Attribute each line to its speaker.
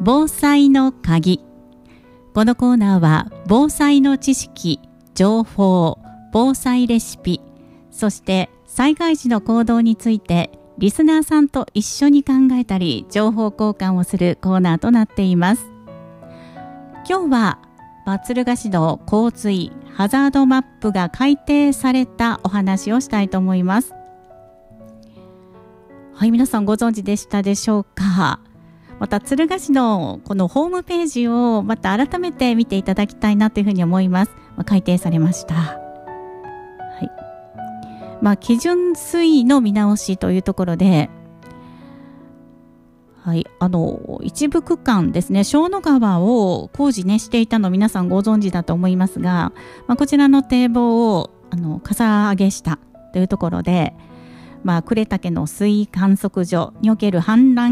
Speaker 1: 防災の鍵。このコーナーは防災の知識、情報、防災レシピ、そして災害時の行動についてリスナーさんと一緒に考えたり情報交換をするコーナーとなっています。今日は敦賀市の洪水ハザードマップが改定されたお話をしたいと思います。はい、皆さんご存知でしたでしょうか。また敦賀市のこのホームページをまた改めて見ていただきたいなというふうに思います。改定されました。はい。基準水位の見直しというところで、はい、一部区間ですね、小野川を工事していたの皆さんご存知だと思いますが、こちらの堤防をかさ上げしたというところで、呉岳の水位観測所における氾濫